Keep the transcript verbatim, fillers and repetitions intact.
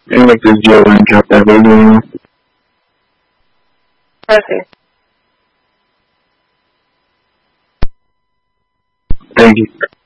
And like this Joe link out that video. Okay. Thank you.